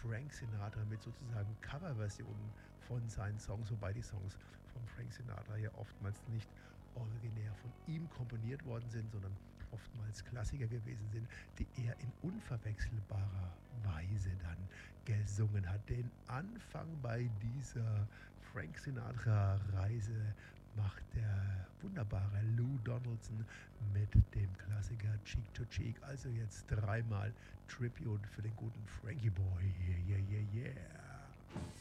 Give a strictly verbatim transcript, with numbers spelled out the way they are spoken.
Frank Sinatra mit sozusagen Coverversionen von seinen Songs, wobei die Songs von Frank Sinatra ja oftmals nicht originär von ihm komponiert worden sind, sondern oftmals Klassiker gewesen sind, die er in unverwechselbarer Weise dann gesungen hat. Den Anfang bei dieser Frank Sinatra-Reise macht der wunderbare Lou Donaldson mit dem Klassiker Cheek to Cheek. Also jetzt dreimal Tribute für den guten Frankie Boy. Yeah, yeah, yeah, yeah.